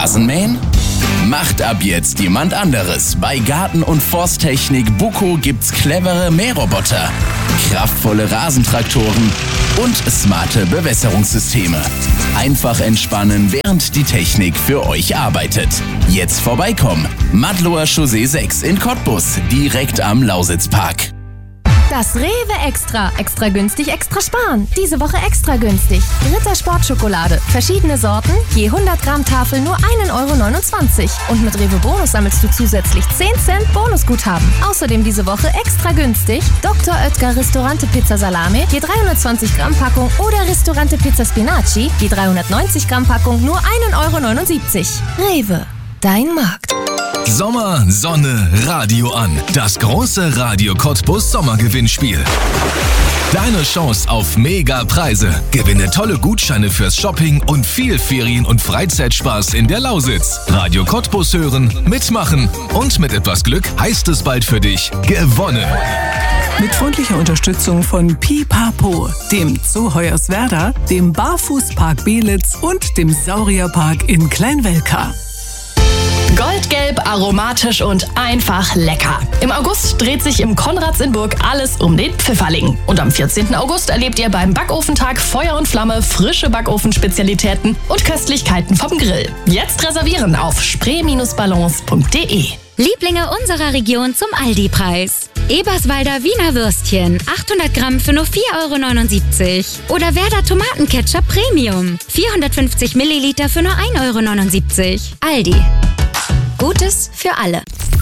Rasenmähen? Macht ab jetzt jemand anderes. Bei Garten- und Forsttechnik Buco gibt's clevere Mähroboter, kraftvolle Rasentraktoren und smarte Bewässerungssysteme. Einfach entspannen, während die Technik für euch arbeitet. Jetzt vorbeikommen. Madloer Chaussee 6 in Cottbus, direkt am Lausitzpark. Das Rewe Extra. Extra günstig, extra sparen. Diese Woche extra günstig. Ritter Sportschokolade. Verschiedene Sorten. Je 100 Gramm Tafel nur 1,29 €. Und mit Rewe Bonus sammelst du zusätzlich 10 Cent Bonusguthaben. Außerdem diese Woche extra günstig. Dr. Oetker Ristorante Pizza Salame. Je 320 Gramm Packung. Oder Ristorante Pizza Spinaci. Je 390 Gramm Packung nur 1,79 €. Rewe. Dein Markt. Sommer, Sonne, Radio an. Das große Radio Cottbus Sommergewinnspiel. Deine Chance auf Mega-Preise. Gewinne tolle Gutscheine fürs Shopping und viel Ferien- und Freizeitspaß in der Lausitz. Radio Cottbus hören, mitmachen und mit etwas Glück heißt es bald für dich gewonnen. Mit freundlicher Unterstützung von Pipapo, dem Zoo Hoyerswerda, dem Barfußpark Belitz und dem Saurierpark in Kleinwelka. Goldgelb, aromatisch und einfach lecker. Im August dreht sich im Konrads in Burg alles um den Pfifferling. Und am 14. August erlebt ihr beim Backofentag Feuer und Flamme frische Backofenspezialitäten und Köstlichkeiten vom Grill. Jetzt reservieren auf spree-balance.de. Lieblinge unserer Region zum Aldi-Preis. Eberswalder Wiener Würstchen, 800 Gramm für nur 4,79 €. Oder Werder Tomatenketchup Premium, 450 Milliliter für nur 1,79 €. Aldi. Gutes für alle.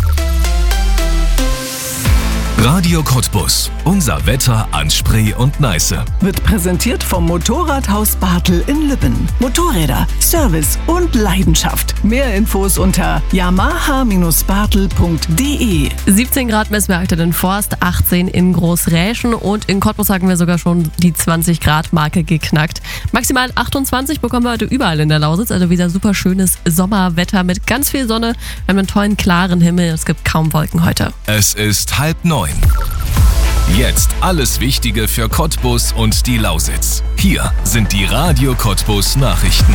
Radio Cottbus. Unser Wetter an Spree und Neiße. Wird präsentiert vom Motorradhaus Bartel in Lübben. Motorräder, Service und Leidenschaft. Mehr Infos unter yamaha-bartel.de. 17 Grad messen wir aktuell in Forst, 18 in Großräschen und in Cottbus haben wir sogar schon die 20 Grad Marke geknackt. Maximal 28 bekommen wir heute überall in der Lausitz, also wieder super schönes Sommerwetter mit ganz viel Sonne. Wir haben einen tollen, klaren Himmel, es gibt kaum Wolken heute. Es ist 8:30. Jetzt alles Wichtige für Cottbus und die Lausitz. Hier sind die Radio Cottbus Nachrichten.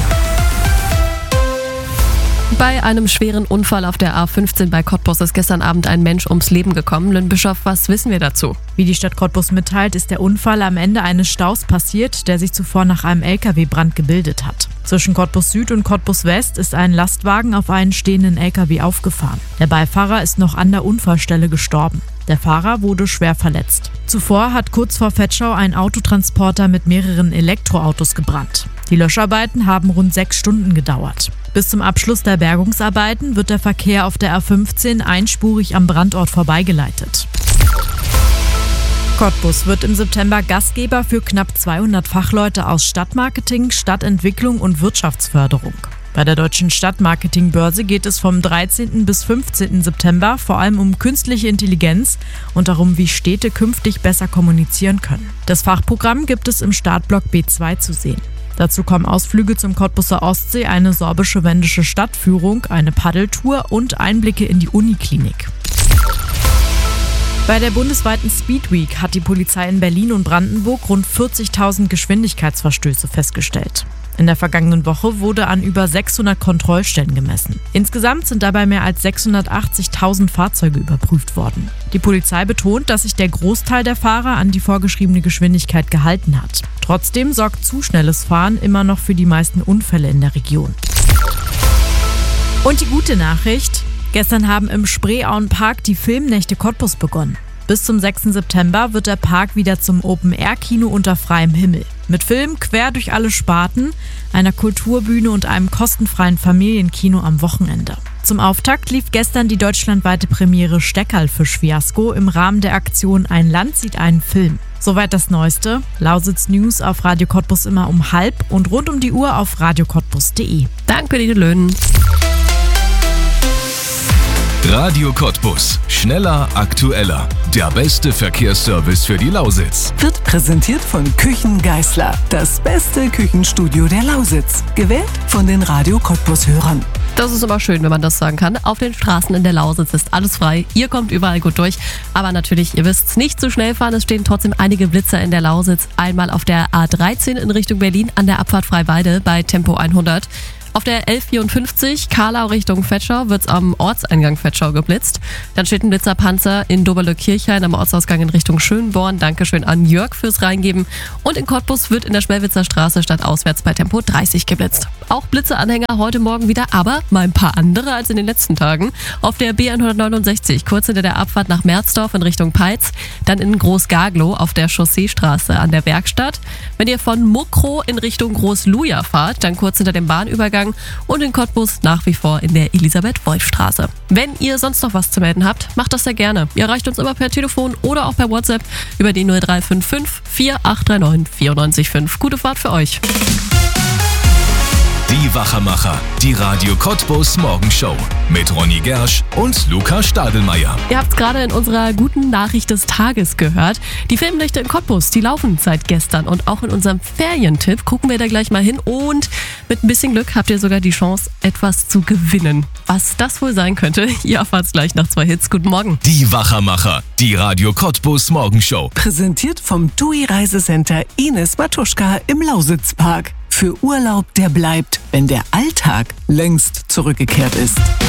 Bei einem schweren Unfall auf der A15 bei Cottbus ist gestern Abend ein Mensch ums Leben gekommen. Lynn Bischof, was wissen wir dazu? Wie die Stadt Cottbus mitteilt, ist der Unfall am Ende eines Staus passiert, der sich zuvor nach einem LKW-Brand gebildet hat. Zwischen Cottbus Süd und Cottbus West ist ein Lastwagen auf einen stehenden LKW aufgefahren. Der Beifahrer ist noch an der Unfallstelle gestorben. Der Fahrer wurde schwer verletzt. Zuvor hat kurz vor Vetschau ein Autotransporter mit mehreren Elektroautos gebrannt. Die Löscharbeiten haben rund 6 Stunden gedauert. Bis zum Abschluss der Bergungsarbeiten wird der Verkehr auf der A15 einspurig am Brandort vorbeigeleitet. Cottbus wird im September Gastgeber für knapp 200 Fachleute aus Stadtmarketing, Stadtentwicklung und Wirtschaftsförderung. Bei der Deutschen Stadtmarketingbörse geht es vom 13. bis 15. September vor allem um künstliche Intelligenz und darum, wie Städte künftig besser kommunizieren können. Das Fachprogramm gibt es im Startblock B2 zu sehen. Dazu kommen Ausflüge zum Cottbuser Ostsee, eine sorbisch-wendische Stadtführung, eine Paddeltour und Einblicke in die Uniklinik. Bei der bundesweiten Speed Week hat die Polizei in Berlin und Brandenburg rund 40.000 Geschwindigkeitsverstöße festgestellt. In der vergangenen Woche wurde an über 600 Kontrollstellen gemessen. Insgesamt sind dabei mehr als 680.000 Fahrzeuge überprüft worden. Die Polizei betont, dass sich der Großteil der Fahrer an die vorgeschriebene Geschwindigkeit gehalten hat. Trotzdem sorgt zu schnelles Fahren immer noch für die meisten Unfälle in der Region. Und die gute Nachricht: Gestern haben im Spreeauenpark die Filmnächte Cottbus begonnen. Bis zum 6. September wird der Park wieder zum Open-Air-Kino unter freiem Himmel. Mit Filmen quer durch alle Sparten, einer Kulturbühne und einem kostenfreien Familienkino am Wochenende. Zum Auftakt lief gestern die deutschlandweite Premiere Steckerlfisch-Fiasko im Rahmen der Aktion Ein Land sieht einen Film. Soweit das Neueste. Lausitz News auf Radio Cottbus immer um 12:30 und rund um die Uhr auf radiocottbus.de. Danke, liebe Löhnen. Radio Cottbus. Schneller, aktueller. Der beste Verkehrsservice für die Lausitz. Wird präsentiert von Küchen Geißler. Das beste Küchenstudio der Lausitz. Gewählt von den Radio Cottbus-Hörern. Das ist immer schön, wenn man das sagen kann. Auf den Straßen in der Lausitz ist alles frei. Ihr kommt überall gut durch. Aber natürlich, ihr wisst, nicht zu schnell fahren. Es stehen trotzdem einige Blitzer in der Lausitz. Einmal auf der A13 in Richtung Berlin an der Abfahrt Freiweide bei Tempo 100. Auf der L54 Karlau Richtung Vetschau wird's am Ortseingang Vetschau geblitzt. Dann steht ein Blitzerpanzer in Doberle-Kirchhain am Ortsausgang in Richtung Schönborn. Dankeschön an Jörg fürs Reingeben. Und in Cottbus wird in der Schmelwitzer Straße stadtauswärts bei Tempo 30 geblitzt. Auch Blitzeranhänger heute Morgen wieder, aber mal ein paar andere als in den letzten Tagen. Auf der B169 kurz hinter der Abfahrt nach Merzdorf in Richtung Peitz. Dann in Groß-Gaglow auf der Chausseestraße an der Werkstatt. Wenn ihr von Mukro in Richtung Groß-Luja fahrt, dann kurz hinter dem Bahnübergang und in Cottbus nach wie vor in der Elisabeth-Wolf-Straße. Wenn ihr sonst noch was zu melden habt, macht das sehr gerne. Ihr erreicht uns immer per Telefon oder auch per WhatsApp über die 0355 4839 94,5. Gute Fahrt für euch. Die Wachermacher, die Radio Cottbus Morgenshow mit Ronny Gersch und Luca Stadelmeier. Ihr habt es gerade in unserer guten Nachricht des Tages gehört. Die Filmnächte in Cottbus, die laufen seit gestern. Und auch in unserem Ferientipp gucken wir da gleich mal hin. Und mit ein bisschen Glück habt ihr sogar die Chance, etwas zu gewinnen. Was das wohl sein könnte, ihr erfahrt es gleich nach 2 Hits. Guten Morgen. Die Wachermacher, die Radio Cottbus Morgenshow. Präsentiert vom TUI Reisecenter Ines Matuschka im Lausitzpark. Für Urlaub, der bleibt, wenn der Alltag längst zurückgekehrt ist.